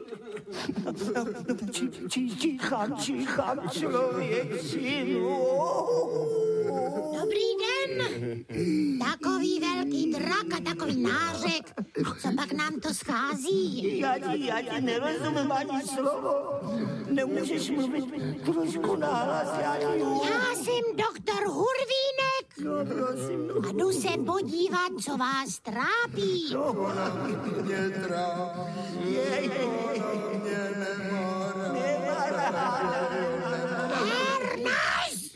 Číchám, člověčinu. Dobrý den. Takový velký drak a takový nářek. Co pak nám to schází? Já ti nerozumím ani slovo. Nemůžeš mluvit trošku nahlas, Já jsem doktor Hurvínek. No, prosím. A jdu se podívat, co vás trápí. Ona mě trápí. Ona mě nemá ráda. Ernest!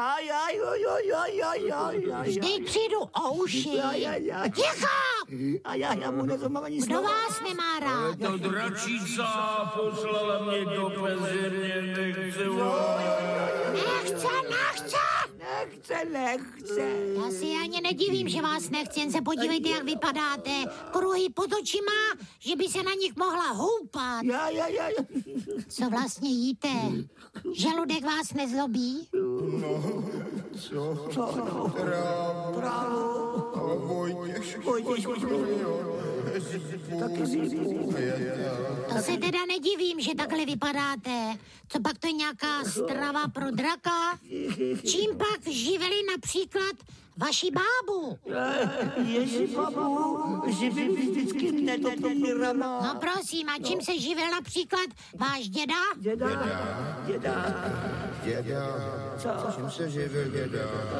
Vždyť přijdu o uši. Ticho! Já mu nezumám ani Kdo slovo. vás nemá rád? To dračica poslala mě do pezirně, Nechce. Já si ani nedivím, že vás nechci, jen se podívejte, jak vypadáte. Kruhy pod očima, že by se na nich mohla houpat. Já. Co vlastně jíte? Žaludek vás nezlobí? Co? Trávu. To se teda nedivím, že takhle vypadáte. Co pak to je nějaká strava pro draka? Čím pak živili například vaši bábu? Ježibabu, živím vždycky nedopomírama. No prosím, a čím se živil například váš děda? Děda. Čím se živil děda?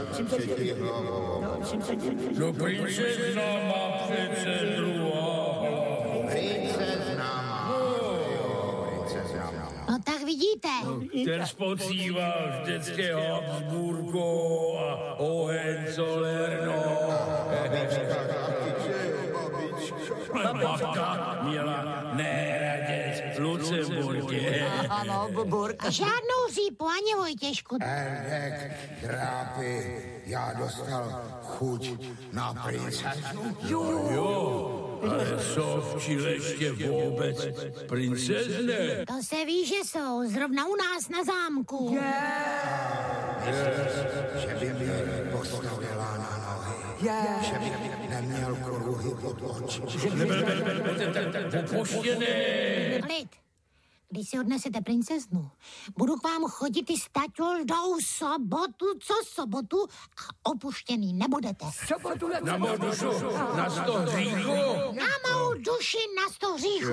No princezna má přece druhá. Princezna má. No tak vidíte. Ten spocíval vždycky Habsburgo a Hohenzollern. Babka měla nehradec v Lucemburgě. Ano, Borka. A žádnou řípu, ani Vojtěšku. Erdek, drápy, já dostal chuť na princeznu. Jo, ale jsou v Čileště vůbec princezny. To se ví, že jsou, zrovna u nás na zámku. Že by mě postavila na nohy. Že by neměl kruhy pod oči. Opoštěný. Klid. Když si odnesete princeznu, budu k vám chodit i s taťoldou sobotu, co sobotu a opuštěný nebudete. Na mou dušu, na 100 hříchů. Na mou duši na 100 hříchů.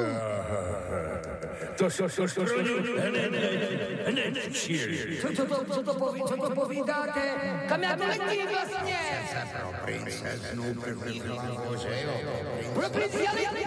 Co to povídáte? Kam já to letím vlastně? Pro princeznu první hlavu, že jo? Pro princeznu.